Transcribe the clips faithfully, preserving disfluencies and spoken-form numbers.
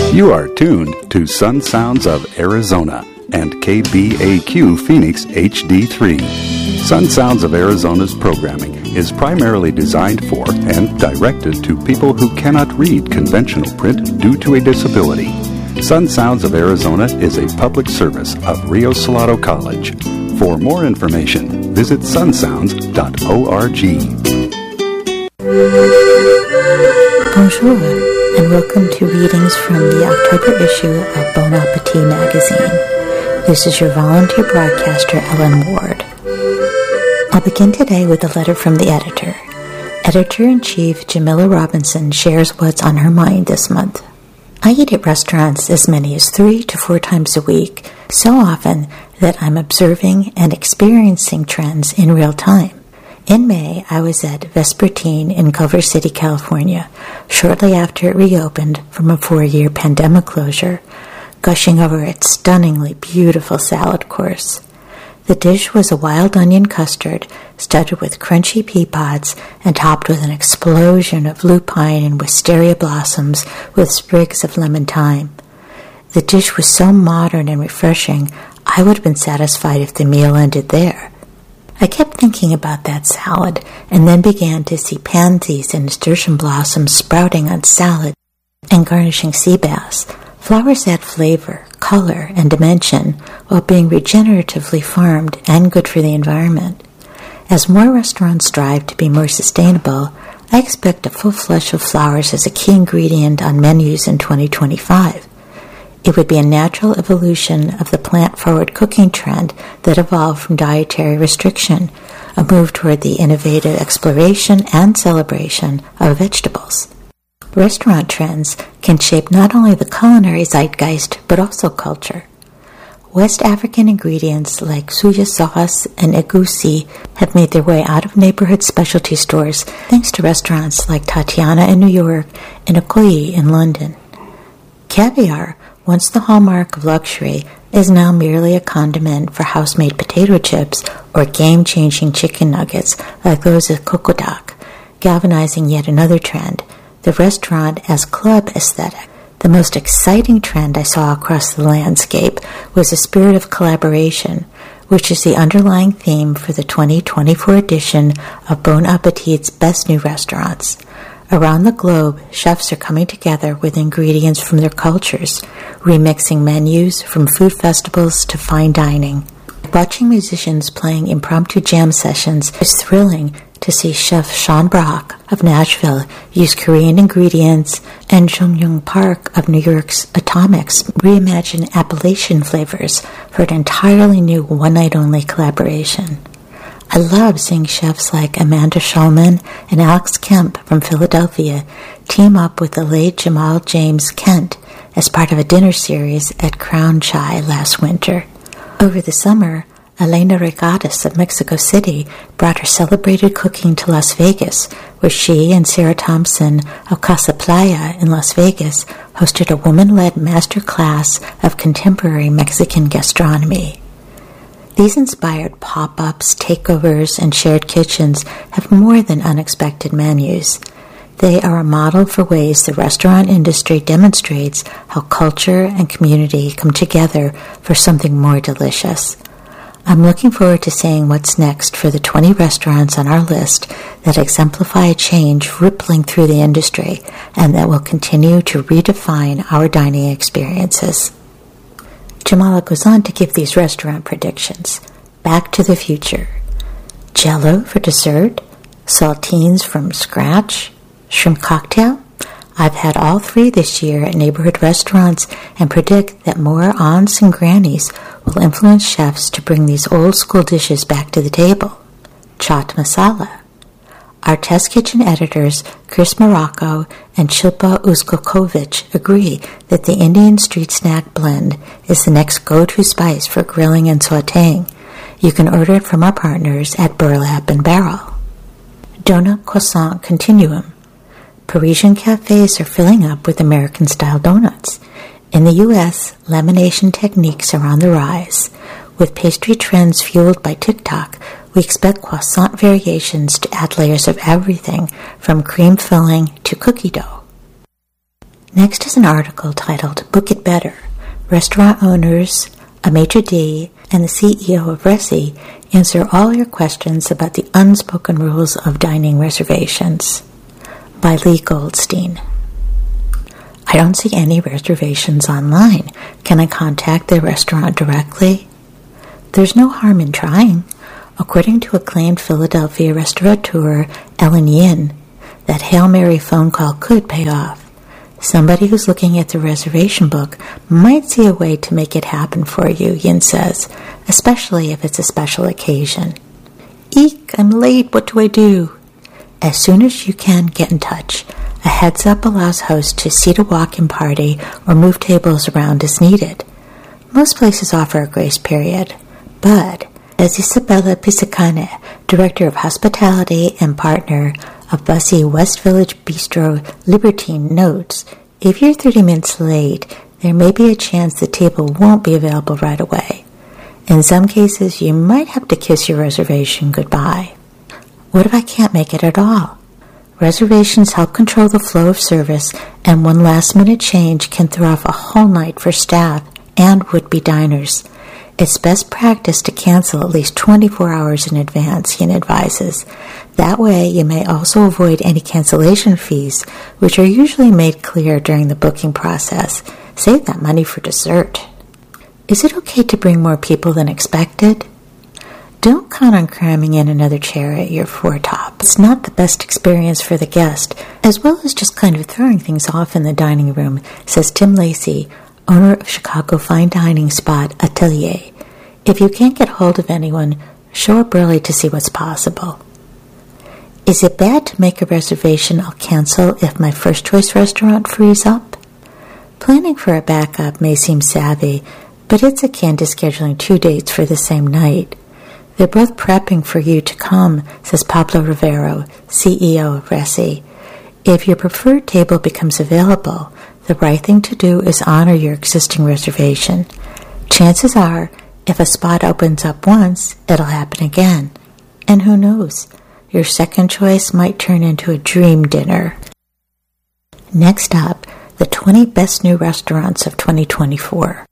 You are tuned to Sun Sounds of Arizona and K B A Q Phoenix H D three. Sun Sounds of Arizona's programming is primarily designed for and directed to people who cannot read conventional print due to a disability. Sun Sounds of Arizona is a public service of Rio Salado College. For more information, visit sun sounds dot org. Bonjour, and welcome to readings from the October issue of Bon Appetit magazine. This is your volunteer broadcaster, Ellen Ward. I'll begin today with a letter from the editor. Editor-in-Chief Jamila Robinson shares what's on her mind this month. I eat at restaurants as many as three to four times a week, so often that I'm observing and experiencing trends in real time. In May, I was at Vespertine in Culver City, California, shortly after it reopened from a four-year pandemic closure, gushing over its stunningly beautiful salad course. The dish was a wild onion custard studded with crunchy pea pods and topped with an explosion of lupine and wisteria blossoms with sprigs of lemon thyme. The dish was so modern and refreshing, I would have been satisfied if the meal ended there. I kept thinking about that salad and then began to see pansies and nasturtium blossoms sprouting on salad and garnishing sea bass. Flowers add flavor, color, and dimension while being regeneratively farmed and good for the environment. As more restaurants strive to be more sustainable, I expect a full flush of flowers as a key ingredient on menus in twenty twenty-five. It would be a natural evolution of the plant-forward cooking trend that evolved from dietary restriction, a move toward the innovative exploration and celebration of vegetables. Restaurant trends can shape not only the culinary zeitgeist, but also culture. West African ingredients like suya sauce and egusi have made their way out of neighborhood specialty stores thanks to restaurants like Tatiana in New York and Okoye in London. Caviar, once the hallmark of luxury, is now merely a condiment for house-made potato chips or game-changing chicken nuggets like those at Kokodak, galvanizing yet another trend, the restaurant as club aesthetic. The most exciting trend I saw across the landscape was a spirit of collaboration, which is the underlying theme for the twenty twenty-four edition of Bon Appetit's Best New Restaurants. Around the globe, chefs are coming together with ingredients from their cultures, remixing menus from food festivals to fine dining. Watching musicians playing impromptu jam sessions is thrilling to see Chef Sean Brock of Nashville use Korean ingredients and Jung-Young Park of New York's Atomics reimagine Appalachian flavors for an entirely new one-night-only collaboration. I love seeing chefs like Amanda Shulman and Alex Kemp from Philadelphia team up with the late Jamal James Kent as part of a dinner series at Crown Chai last winter. Over the summer, Elena Regatas of Mexico City brought her celebrated cooking to Las Vegas, where she and Sarah Thompson of Casa Playa in Las Vegas hosted a woman-led master class of contemporary Mexican gastronomy. These inspired pop-ups, takeovers, and shared kitchens have more than unexpected menus. They are a model for ways the restaurant industry demonstrates how culture and community come together for something more delicious. I'm looking forward to seeing what's next for the twenty restaurants on our list that exemplify a change rippling through the industry and that will continue to redefine our dining experiences. Jamala goes on to give these restaurant predictions. Back to the future. Jell-O for dessert? Saltines from scratch? Shrimp cocktail? I've had all three this year at neighborhood restaurants and predict that more aunts and grannies will influence chefs to bring these old-school dishes back to the table. Chaat masala. Our test kitchen editors, Chris Morocco and Shilpa Uskokovic, agree that the Indian street snack blend is the next go-to spice for grilling and sautéing. You can order it from our partners at Burlap and Barrel. Donut Croissant Continuum. Parisian cafes are filling up with American-style donuts. In the U S, lamination techniques are on the rise. With pastry trends fueled by TikTok, we expect croissant variations to add layers of everything from cream filling to cookie dough. Next is an article titled Book It Better. Restaurant owners, a maitre d', and the C E O of Resi answer all your questions about the unspoken rules of dining reservations. By Lee Goldstein. I don't see any reservations online. Can I contact the restaurant directly? There's no harm in trying. According to acclaimed Philadelphia restaurateur Ellen Yin, that Hail Mary phone call could pay off. Somebody who's looking at the reservation book might see a way to make it happen for you, Yin says, especially if it's a special occasion. Eek, I'm late, what do I do? As soon as you can, get in touch. A heads up allows hosts to seat a walk-in party or move tables around as needed. Most places offer a grace period, but as Isabella Pisacane, Director of Hospitality and partner of Bussy West Village Bistro Libertine, notes, if you're thirty minutes late, there may be a chance the table won't be available right away. In some cases, you might have to kiss your reservation goodbye. What if I can't make it at all? Reservations help control the flow of service, and one last-minute change can throw off a whole night for staff and would-be diners. It's best practice to cancel at least twenty-four hours in advance, Yin advises. That way, you may also avoid any cancellation fees, which are usually made clear during the booking process. Save that money for dessert. Is it okay to bring more people than expected? Don't count on cramming in another chair at your foretop. It's not the best experience for the guest, as well as just kind of throwing things off in the dining room, says Tim Lacey, owner of Chicago fine dining spot Atelier. If you can't get hold of anyone, show up early to see what's possible. Is it bad to make a reservation I'll cancel if my first choice restaurant frees up? Planning for a backup may seem savvy, but it's akin to scheduling two dates for the same night. They're both prepping for you to come, says Pablo Rivero, C E O of Resi. If your preferred table becomes available, the right thing to do is honor your existing reservation. Chances are, if a spot opens up once, it'll happen again. And who knows, your second choice might turn into a dream dinner. Next up, the twenty best new restaurants of twenty twenty-four.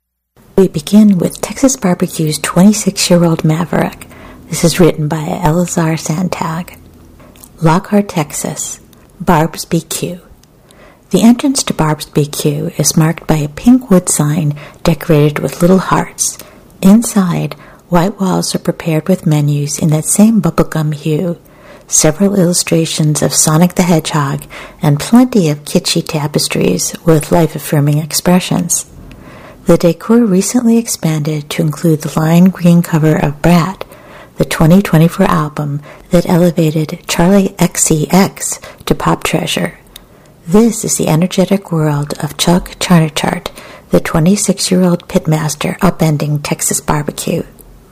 We begin with Texas B B Q's twenty-six-year-old Maverick. This is written by Elazar Santag. Lockhart, Texas. Barb's B Q. The entrance to Barb's B Q is marked by a pink wood sign decorated with little hearts. Inside, white walls are prepared with menus in that same bubblegum hue, several illustrations of Sonic the Hedgehog, and plenty of kitschy tapestries with life-affirming expressions. The decor recently expanded to include the lime green cover of Brat, the twenty twenty-four album that elevated Charlie X C X to pop treasure. This is the energetic world of Chuck Charnachart, the twenty-six-year-old pitmaster upending Texas barbecue.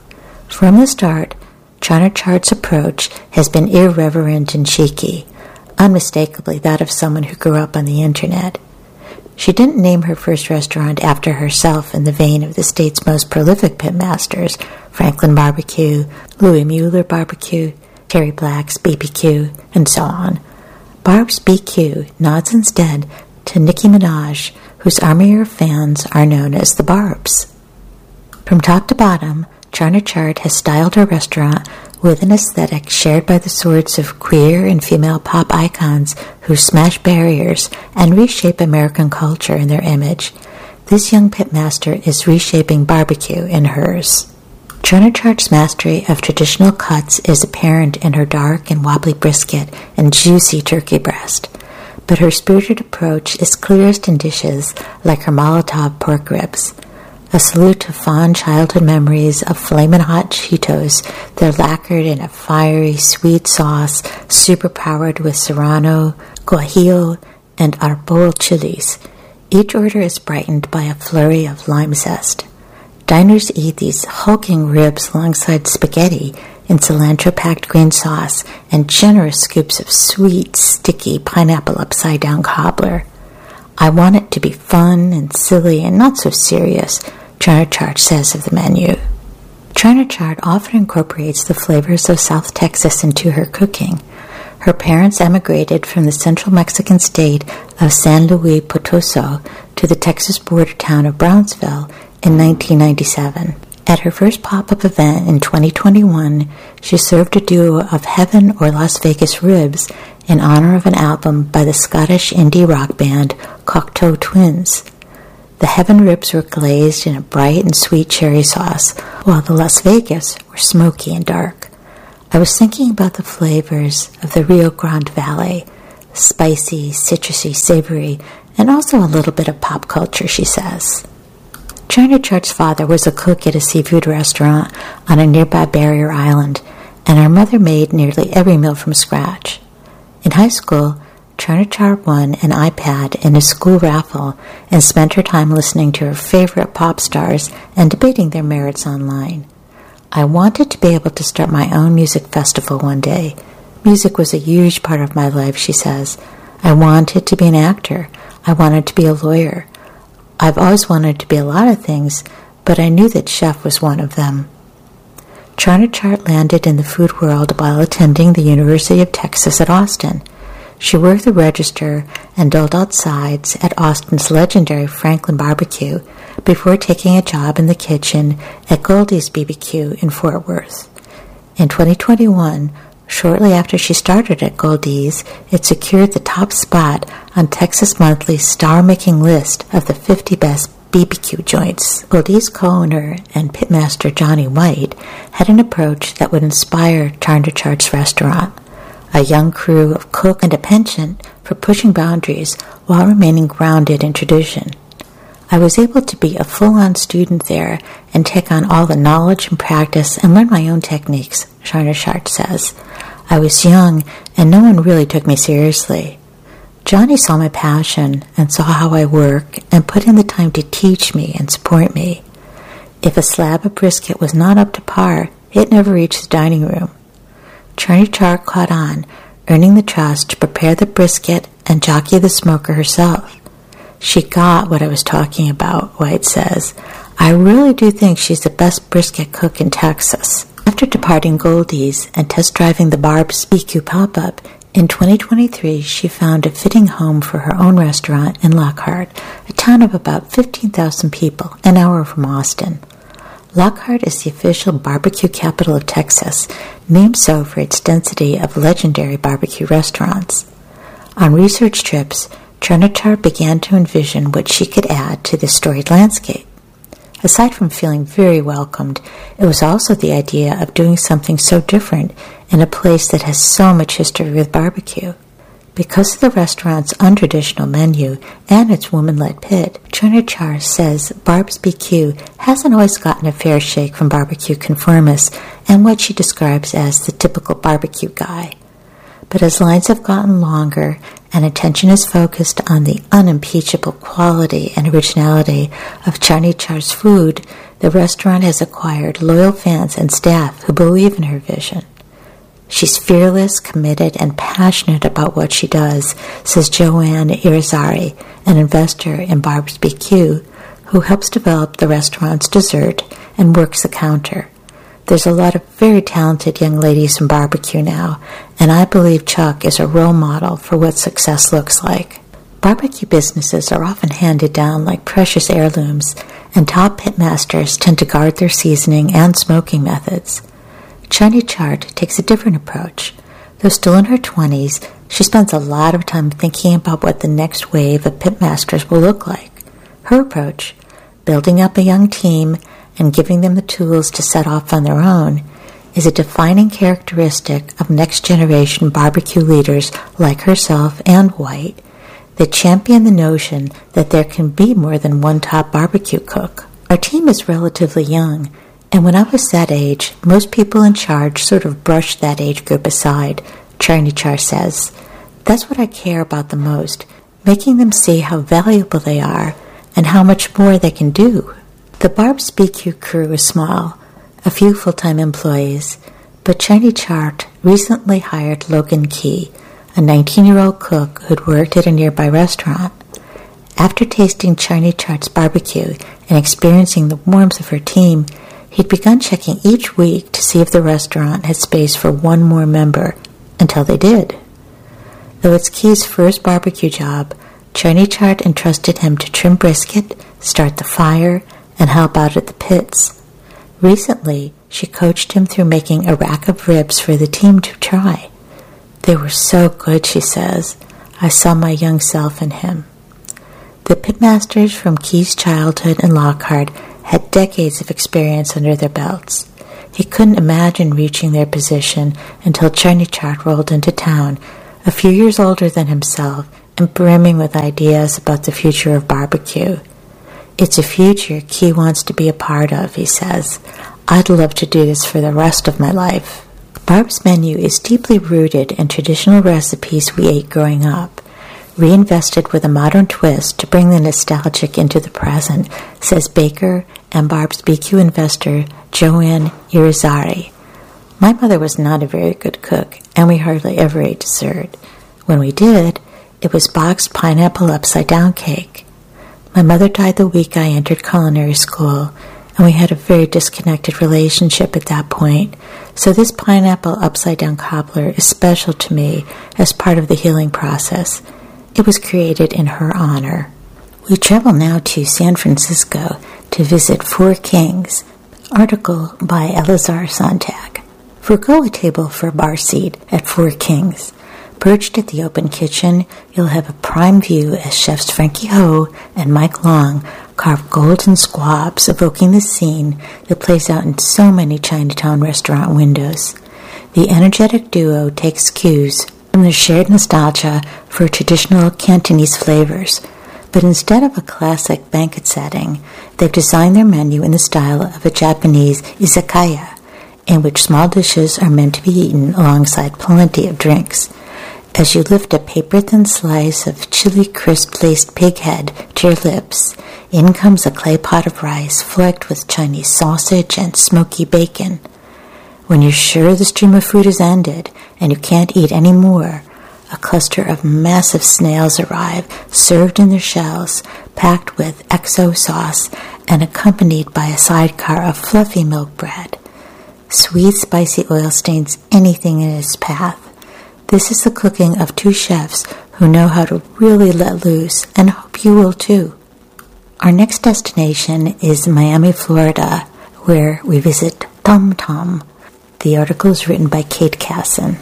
From the start, Charnachart's approach has been irreverent and cheeky, unmistakably that of someone who grew up on the internet. She didn't name her first restaurant after herself in the vein of the state's most prolific pitmasters, Franklin Barbecue, Louis Mueller Barbecue, Terry Black's B B Q, and so on. Barb's B Q nods instead to Nicki Minaj, whose army of fans are known as the Barbs. From top to bottom, Charnachart has styled her restaurant with an aesthetic shared by the sorts of queer and female pop icons who smash barriers and reshape American culture in their image. This young pitmaster is reshaping barbecue in hers. Charnachart's mastery of traditional cuts is apparent in her dark and wobbly brisket and juicy turkey breast, but her spirited approach is clearest in dishes like her Molotov pork ribs. A salute to fond childhood memories of flamin' hot Cheetos. They're lacquered in a fiery, sweet sauce, superpowered with Serrano, Guajillo, and Arbol chilies. Each order is brightened by a flurry of lime zest. Diners eat these hulking ribs alongside spaghetti in cilantro-packed green sauce and generous scoops of sweet, sticky pineapple upside-down cobbler. I want it to be fun and silly and not so serious, Charnachart says of the menu. Charnachart often incorporates the flavors of South Texas into her cooking. Her parents emigrated from the central Mexican state of San Luis Potosi to the Texas border town of Brownsville in nineteen ninety-seven. At her first pop-up event in twenty twenty-one, she served a duo of Heaven or Las Vegas Ribs in honor of an album by the Scottish indie rock band Cocteau Twins. The Heaven ribs were glazed in a bright and sweet cherry sauce, while the Las Vegas were smoky and dark. I was thinking about the flavors of the Rio Grande Valley, spicy, citrusy, savory, and also a little bit of pop culture, she says. China Chart's father was a cook at a seafood restaurant on a nearby barrier island, and our mother made nearly every meal from scratch. In high school, China Chart won an iPad in a school raffle and spent her time listening to her favorite pop stars and debating their merits online. I wanted to be able to start my own music festival one day. Music was a huge part of my life, she says. I wanted to be an actor. I wanted to be a lawyer. I've always wanted to be a lot of things, but I knew that chef was one of them. China Chart landed in the food world while attending the University of Texas at Austin. She worked the register and doled out sides at Austin's legendary Franklin Barbecue before taking a job in the kitchen at Goldie's B B Q in Fort Worth. In twenty twenty-one, shortly after she started at Goldie's, it secured the top spot on Texas Monthly's star-making list of the fifty best B B Q joints. Goldie's co-owner and pitmaster Johnny White had an approach that would inspire China Chart's restaurant. A young crew of cook and a penchant for pushing boundaries while remaining grounded in tradition. I was able to be a full-on student there and take on all the knowledge and practice and learn my own techniques, China Chart says. I was young and no one really took me seriously. Johnny saw my passion and saw how I work and put in the time to teach me and support me. If a slab of brisket was not up to par, it never reached the dining room. China Chart caught on, earning the trust to prepare the brisket and jockey the smoker herself. She got what I was talking about, White says. I really do think she's the best brisket cook in Texas. After departing Goldie's and test driving the Barb's B B Q pop-up, in twenty twenty-three she found a fitting home for her own restaurant in Lockhart, a town of about fifteen thousand people, an hour from Austin. Lockhart is the official barbecue capital of Texas, named so for its density of legendary barbecue restaurants. On research trips, China Chart began to envision what she could add to this storied landscape. Aside from feeling very welcomed, it was also the idea of doing something so different in a place that has so much history with barbecue. Because of the restaurant's untraditional menu and its woman-led pit, China Chart says Barb's B B Q hasn't always gotten a fair shake from barbecue conformists and what she describes as the typical barbecue guy. But as lines have gotten longer and attention is focused on the unimpeachable quality and originality of China Chart's food, the restaurant has acquired loyal fans and staff who believe in her vision. She's fearless, committed, and passionate about what she does, says Joanne Irizarry, an investor in Barb's B B Q, who helps develop the restaurant's dessert and works the counter. There's a lot of very talented young ladies in barbecue now, and I believe Chuck is a role model for what success looks like. Barbecue businesses are often handed down like precious heirlooms, and top pitmasters tend to guard their seasoning and smoking methods. China Chart takes a different approach. Though still in her twenties, she spends a lot of time thinking about what the next wave of pitmasters will look like. Her approach, building up a young team and giving them the tools to set off on their own, is a defining characteristic of next-generation barbecue leaders like herself and White that champion the notion that there can be more than one top barbecue cook. Our team is relatively young, and when I was that age, most people in charge sort of brushed that age group aside, China Chart says. That's what I care about the most, making them see how valuable they are and how much more they can do. The Barb's B B Q crew is small, a few full-time employees, but China Chart recently hired Logan Key, a nineteen-year-old cook who'd worked at a nearby restaurant. After tasting China Chart's barbecue and experiencing the warmth of her team, he'd begun checking each week to see if the restaurant had space for one more member, until they did. Though it's Key's first barbecue job, Cherneychart entrusted him to trim brisket, start the fire, and help out at the pits. Recently, she coached him through making a rack of ribs for the team to try. They were so good, she says. I saw my young self in him. The pitmasters from Key's childhood in Lockhart had decades of experience under their belts. He couldn't imagine reaching their position until Cherneychart rolled into town, a few years older than himself and brimming with ideas about the future of barbecue. It's a future Key wants to be a part of, he says. I'd love to do this for the rest of my life. Barb's menu is deeply rooted in traditional recipes we ate growing up, reinvested with a modern twist to bring the nostalgic into the present, says baker and Barb's B Q investor Joanne Irizarry. My mother was not a very good cook, and we hardly ever ate dessert. When we did, it was boxed pineapple upside-down cake. My mother died the week I entered culinary school, and we had a very disconnected relationship at that point, so this pineapple upside-down cobbler is special to me as part of the healing process. It was created in her honor. We travel now to San Francisco to visit Four Kings. Article by Elazar Sontag. Forgo a table for a bar seat at Four Kings. Perched at the open kitchen, you'll have a prime view as chefs Frankie Ho and Mike Long carve golden squabs, evoking the scene that plays out in so many Chinatown restaurant windows. The energetic duo takes cues from their shared nostalgia for traditional Cantonese flavors, but instead of a classic banquet setting, they've designed their menu in the style of a Japanese izakaya, in which small dishes are meant to be eaten alongside plenty of drinks. As you lift a paper-thin slice of chili crisp-laced pig head to your lips, in comes a clay pot of rice flecked with Chinese sausage and smoky bacon. When you're sure the stream of food is ended and you can't eat any more, a cluster of massive snails arrive, served in their shells, packed with X O sauce and accompanied by a sidecar of fluffy milk bread. Sweet, spicy oil stains anything in its path. This is the cooking of two chefs who know how to really let loose, and hope you will too. Our next destination is Miami, Florida, where we visit Tom Tom. The article is written by Kate Casson.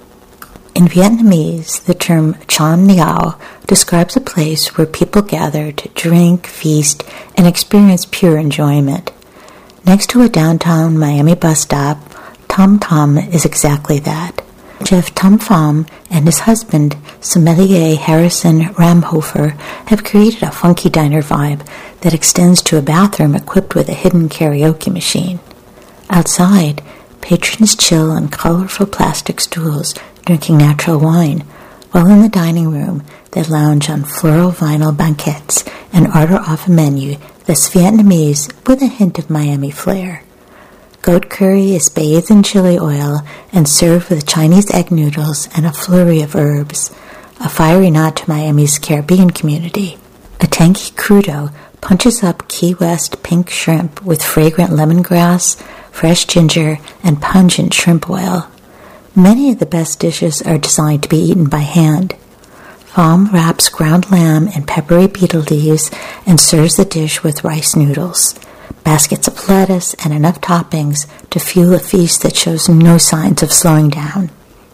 In Vietnamese, the term Chon Niao describes a place where people gather to drink, feast, and experience pure enjoyment. Next to a downtown Miami bus stop, Tom Tom is exactly that. Chef Tom Pham and his husband, sommelier Harrison Ramhofer, have created a funky diner vibe that extends to a bathroom equipped with a hidden karaoke machine. Outside, patrons chill on colorful plastic stools, drinking natural wine, while in the dining room they lounge on floral vinyl banquettes and order off a menu that's Vietnamese with a hint of Miami flair. Goat curry is bathed in chili oil and served with Chinese egg noodles and a flurry of herbs, a fiery nod to Miami's Caribbean community. A tangy crudo punches up Key West pink shrimp with fragrant lemongrass, fresh ginger, and pungent shrimp oil. Many of the best dishes are designed to be eaten by hand. Pham wraps ground lamb in peppery betel leaves and serves the dish with rice noodles, baskets of lettuce, and enough toppings to fuel a feast that shows no signs of slowing down.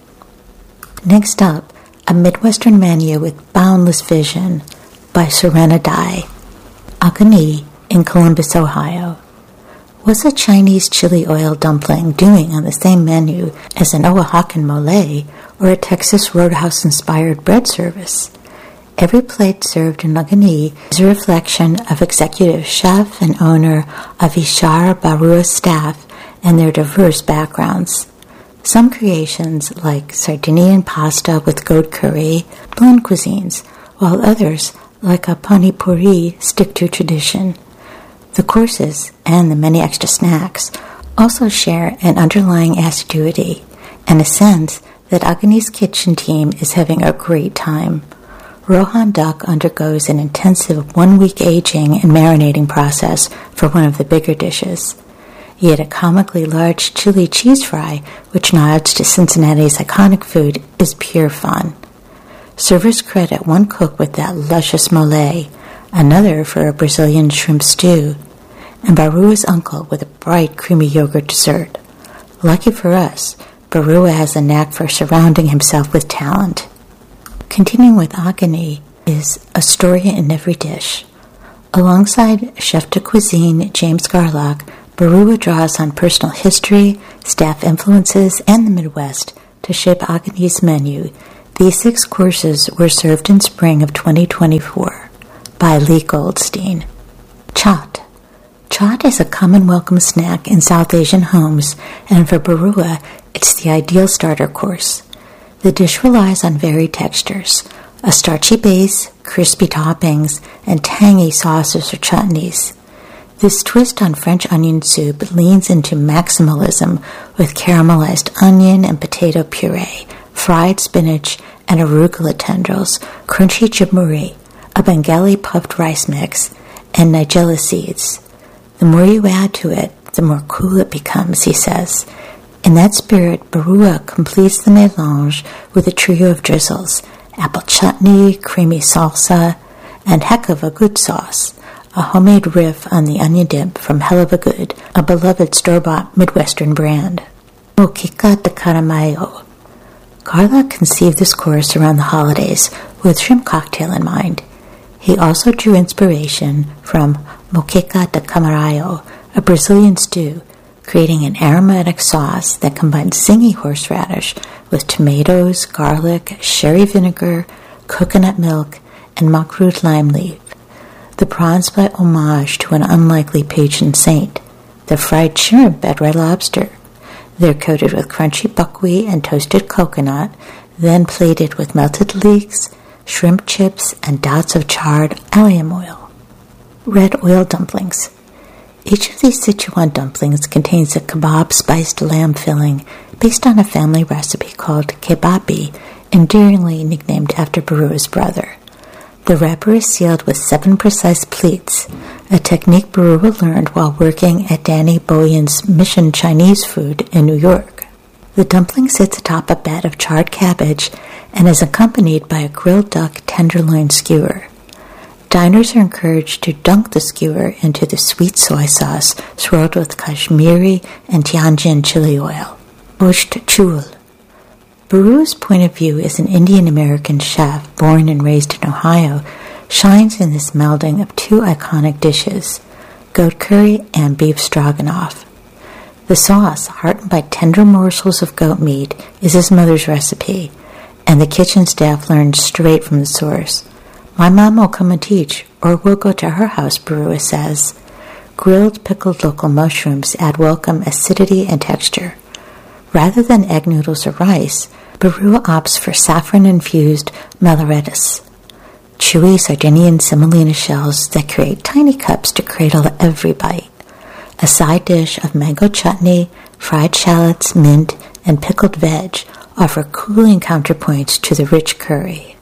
Next up, a Midwestern menu with boundless vision by Serena Dai. Agani in Columbus, Ohio. What's a Chinese chili oil dumpling doing on the same menu as an Oaxacan mole or a Texas Roadhouse-inspired bread service? Every plate served in Agani is a reflection of executive chef and owner of Ishar Barua's staff and their diverse backgrounds. Some creations, like Sardinian pasta with goat curry, blend cuisines, while others, like a pani puri, stick to tradition. The courses, and the many extra snacks, also share an underlying assiduity and a sense that Agani's kitchen team is having a great time. Rohan duck undergoes an intensive one-week aging and marinating process for one of the bigger dishes. Yet a comically large chili cheese fry, which nods to Cincinnati's iconic food, is pure fun. Servers credit one cook with that luscious mole, another for a Brazilian shrimp stew, and Barua's uncle with a bright creamy yogurt dessert. Lucky for us, Barua has a knack for surrounding himself with talent. Continuing with Agni is a story in every dish. Alongside chef de cuisine James Garlock, Barua draws on personal history, staff influences, and the Midwest to shape Agni's menu. These six courses were served in spring of twenty twenty-four by Lee Goldstein. Chaat. Chaat is a common welcome snack in South Asian homes, and for Barua, it's the ideal starter course. The dish relies on varied textures, a starchy base, crispy toppings, and tangy sauces or chutneys. This twist on French onion soup leans into maximalism with caramelized onion and potato puree, fried spinach and arugula tendrils, crunchy chimuri, a Bengali puffed rice mix, and nigella seeds. The more you add to it, the more cool it becomes, he says. In that spirit, Barua completes the melange with a trio of drizzles, apple chutney, creamy salsa, and heck of a good sauce, a homemade riff on the onion dip from Hell of a Good, a beloved store-bought Midwestern brand. Moqueca de Caramayo. Garlock conceived this course around the holidays with shrimp cocktail in mind. He also drew inspiration from Moqueca de Camarão, a Brazilian stew, creating an aromatic sauce that combines zingy horseradish with tomatoes, garlic, sherry vinegar, coconut milk, and makroot lime leaf. The prawns pay homage to an unlikely patron saint, the fried shrimp at Red Lobster. They're coated with crunchy buckwheat and toasted coconut, then plated with melted leeks, shrimp chips, and dots of charred allium oil. Red oil dumplings. Each of these Sichuan dumplings contains a kebab-spiced lamb filling based on a family recipe called kebabi, endearingly nicknamed after Barua's brother. The wrapper is sealed with seven precise pleats, a technique Barua learned while working at Danny Boyan's Mission Chinese Food in New York. The dumpling sits atop a bed of charred cabbage and is accompanied by a grilled duck tenderloin skewer. Diners are encouraged to dunk the skewer into the sweet soy sauce swirled with Kashmiri and Tianjin chili oil. Bosht chul. Barua's point of view as an Indian-American chef born and raised in Ohio shines in this melding of two iconic dishes, goat curry and beef stroganoff. The sauce, heartened by tender morsels of goat meat, is his mother's recipe, and the kitchen staff learned straight from the source. My mom will come and teach, or we'll go to her house, Barua says. Grilled, pickled local mushrooms add welcome acidity and texture. Rather than egg noodles or rice, Barua opts for saffron-infused mellerettes, chewy Sardinian semolina shells that create tiny cups to cradle every bite. A side dish of mango chutney, fried shallots, mint, and pickled veg offer cooling counterpoints to the rich curry.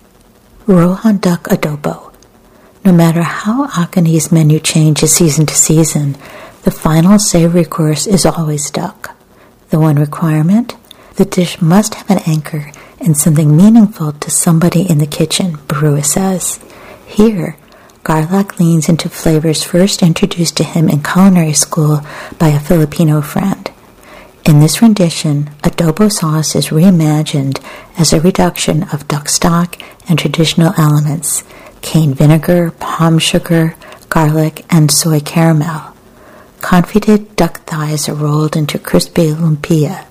Rohan duck adobo. No matter how Agni's menu changes season to season, the final savory course is always duck. The one requirement? The dish must have an anchor and something meaningful to somebody in the kitchen, Barua says. Here, Garlock leans into flavors first introduced to him in culinary school by a Filipino friend. In this rendition, adobo sauce is reimagined as a reduction of duck stock and traditional elements, cane vinegar, palm sugar, garlic, and soy caramel. Confited duck thighs are rolled into crispy lumpia.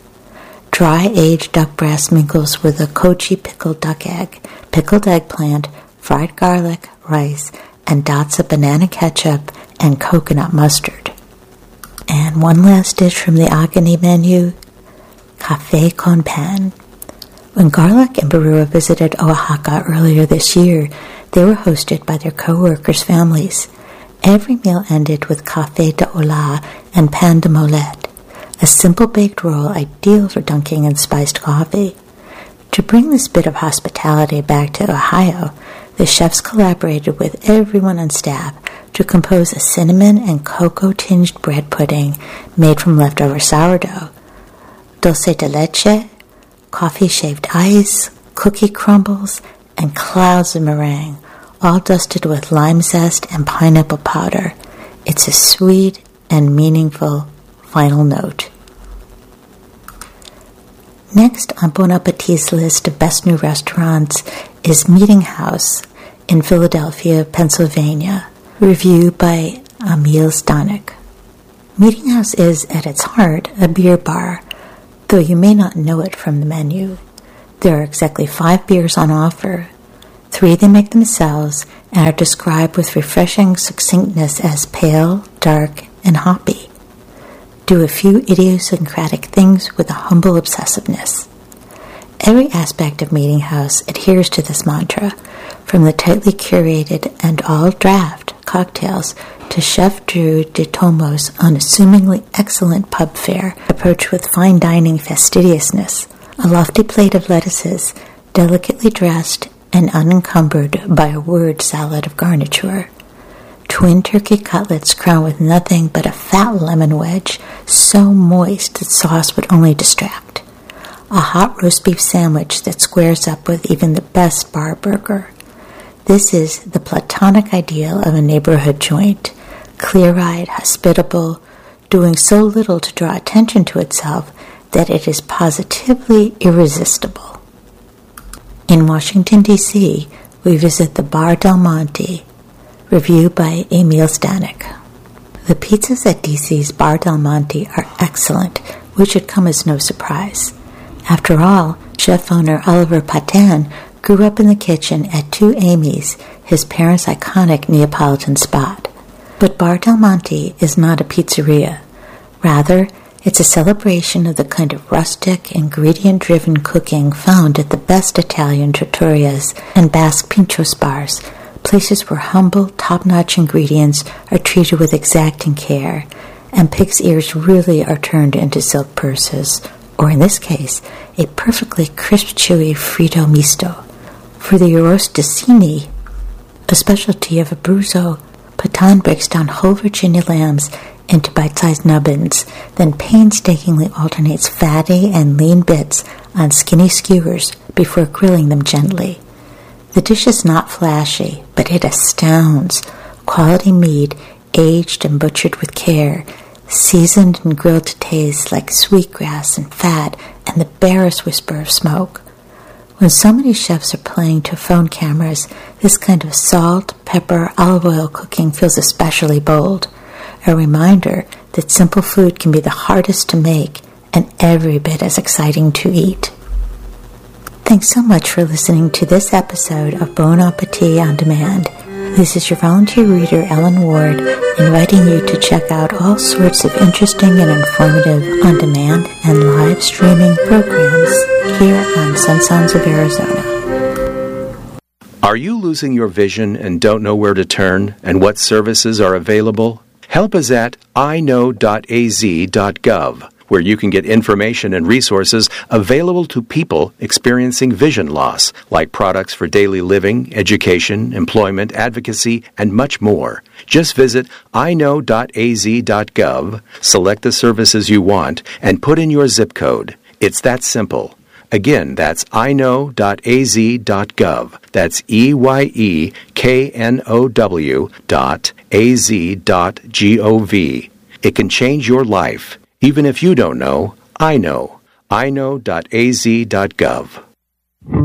Dry aged duck breast mingles with a kochi pickled duck egg, pickled eggplant, fried garlic, rice, and dots of banana ketchup and coconut mustard. And one last dish from the Agni menu, Café con Pan. When Garlock and Barua visited Oaxaca earlier this year, they were hosted by their co-workers' families. Every meal ended with café de hola and pan de molette, a simple baked roll ideal for dunking in spiced coffee. To bring this bit of hospitality back to Ohio, the chefs collaborated with everyone on staff to compose a cinnamon and cocoa-tinged bread pudding made from leftover sourdough, dulce de leche, coffee-shaved ice, cookie crumbles, and clouds of meringue, all dusted with lime zest and pineapple powder. It's a sweet and meaningful final note. Next on Bon Appetit's list of best new restaurants is Meeting House in Philadelphia, Pennsylvania, reviewed by Emil Stanek. Meeting House is, at its heart, a beer bar, though you may not know it from the menu. There are exactly five beers on offer. Three they make themselves and are described with refreshing succinctness as pale, dark, and hoppy. Do a few idiosyncratic things with a humble obsessiveness. Every aspect of Meeting House adheres to this mantra, from the tightly curated and all-draft cocktails to Chef Drew de Tomo's unassumingly excellent pub fare approach with fine dining fastidiousness, a lofty plate of lettuces, delicately dressed and unencumbered by a word salad of garniture. Twin turkey cutlets crowned with nothing but a fat lemon wedge, so moist that sauce would only distract. A hot roast beef sandwich that squares up with even the best bar burger. This is the platonic ideal of a neighborhood joint, clear-eyed, hospitable, doing so little to draw attention to itself that it is positively irresistible. In Washington, D C, we visit the Bar Del Monte, reviewed by Emil Stanek. The pizzas at D C's Bar Del Monte are excellent, which should come as no surprise. After all, chef owner Oliver Patin grew up in the kitchen at Two Amy's, his parents' iconic Neapolitan spot. But Bar Del Monte is not a pizzeria. Rather, it's a celebration of the kind of rustic, ingredient-driven cooking found at the best Italian trattorias and Basque pinchos bars, places where humble, top-notch ingredients are treated with exacting care, and pig's ears really are turned into silk purses, or in this case, a perfectly crisp, chewy fritto misto. For the arrosticini, a specialty of Abruzzo, Patin breaks down whole Virginia lambs into bite-sized nubbins, then painstakingly alternates fatty and lean bits on skinny skewers before grilling them gently. The dish is not flashy, but it astounds. Quality meat, aged and butchered with care, seasoned and grilled to taste like sweetgrass and fat and the barest whisper of smoke. When so many chefs are playing to phone cameras, this kind of salt, pepper, olive oil cooking feels especially bold. A reminder that simple food can be the hardest to make and every bit as exciting to eat. Thanks so much for listening to this episode of Bon Appetit On Demand. This is your volunteer reader, Ellen Ward, inviting you to check out all sorts of interesting and informative on-demand and live streaming programs here on Sun Sounds of Arizona. Are you losing your vision and don't know where to turn and what services are available? Help is at i know dot a z dot gov, where you can get information and resources available to people experiencing vision loss, like products for daily living, education, employment, advocacy, and much more. Just visit i know dot a z dot gov, select the services you want, and put in your zip code. It's that simple. Again, that's i know dot a z dot gov. That's E Y E K N O W dot A Z dot G O V. It can change your life. Even if you don't know, I know. i know dot a z dot gov.